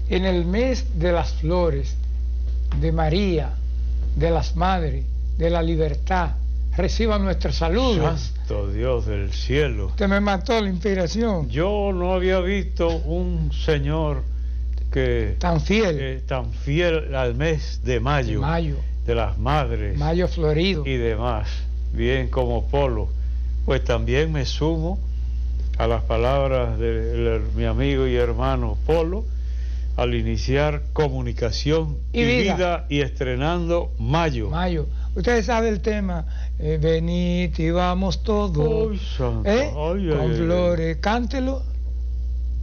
en el mes de las flores, de María, de las Madres, de la Libertad, reciban nuestros saludos. Santo Dios del cielo. Usted me mató la inspiración. Yo no había visto un señor que tan fiel al mes de mayo, de las Madres, mayo florido y demás, bien como Polo. Pues también me sumo a las palabras de mi amigo y hermano Polo al iniciar Comunicación y vida y estrenando Mayo. Ustedes saben el tema, venid y vamos todos, con flores, cántelo.